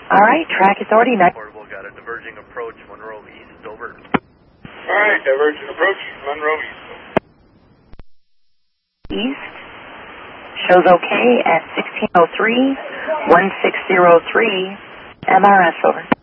All right, track authority. Portable got a diverging approach, Monroe East, over. All right, diverging approach, Monroe East. Shows okay at 1603, 1603, MRS, over.